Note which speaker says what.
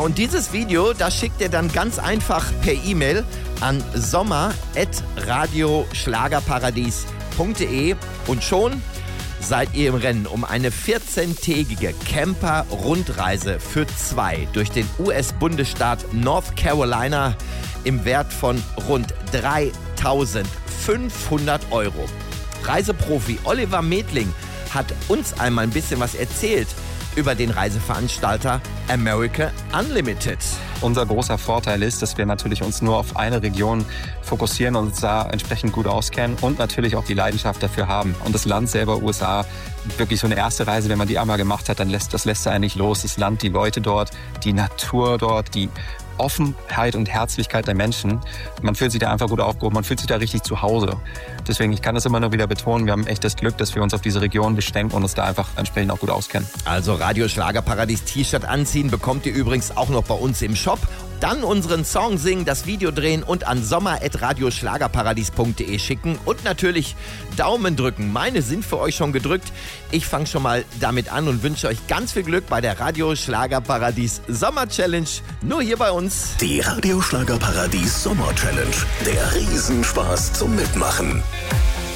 Speaker 1: und dieses Video, das schickt ihr dann ganz einfach per E-Mail an sommer@radioschlagerparadies.de und schon seid ihr im Rennen um eine 14-tägige Camper-Rundreise für 2 durch den US-Bundesstaat North Carolina im Wert von rund 3.500 €. Reiseprofi Oliver Medling hat uns einmal ein bisschen was erzählt über den Reiseveranstalter America Unlimited.
Speaker 2: Unser großer Vorteil ist, dass wir natürlich uns nur auf eine Region fokussieren und uns da entsprechend gut auskennen und natürlich auch die Leidenschaft dafür haben. Und das Land selber, USA, wirklich so eine erste Reise, wenn man die einmal gemacht hat, dann lässt einen nicht los. Das Land, die Leute dort, die Natur dort, die Offenheit und Herzlichkeit der Menschen. Man fühlt sich da einfach gut aufgehoben, man fühlt sich da richtig zu Hause. Deswegen, ich kann das immer nur wieder betonen, wir haben echt das Glück, dass wir uns auf diese Region beschränken und uns da einfach entsprechend auch gut auskennen.
Speaker 1: Also Radio Schlagerparadies T-Shirt anziehen bekommt ihr übrigens auch noch bei uns im Shop. Dann unseren Song singen, das Video drehen und an sommer@radioschlagerparadies.de schicken und natürlich Daumen drücken. Meine sind für euch schon gedrückt. Ich fange schon mal damit an und wünsche euch ganz viel Glück bei der Radio Schlagerparadies Sommer Challenge. Nur hier bei uns.
Speaker 3: Die Radio Schlagerparadies Sommer Challenge. Der Riesenspaß zum Mitmachen.